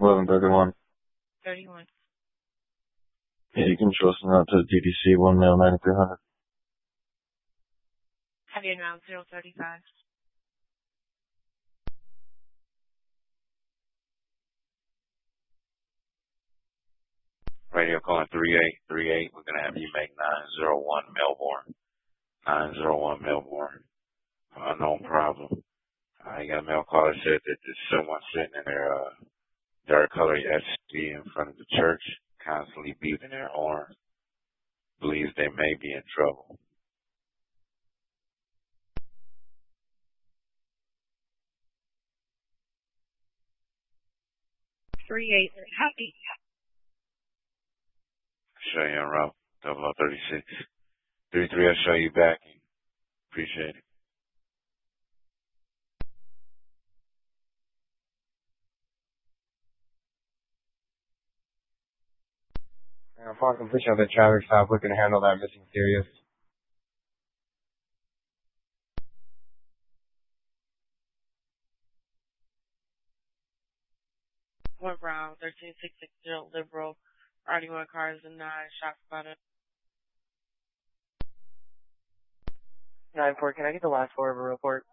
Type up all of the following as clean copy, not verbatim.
11:31. 31. Yeah, you can show us out to DDC 1 mail 9300. Have you announced 035? Radio calling 3838. We're going to have you make 901 Melbourne. 901 Melbourne. No problem. I got a mail caller said that there's someone sitting in their dark color SUV in front of the church, constantly beeping their horn. Believes they may be in trouble. Happy. Show you en route. 0036. 33, I'll show you back. Appreciate it. Upon completion of the traffic stop, we can handle that missing Sirius. One Brown, 13660 Liberal, RD1 cars and 9 shots spotted. 9-4, can I get the last four of a report?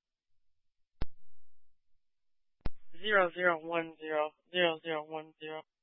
0010, 0010.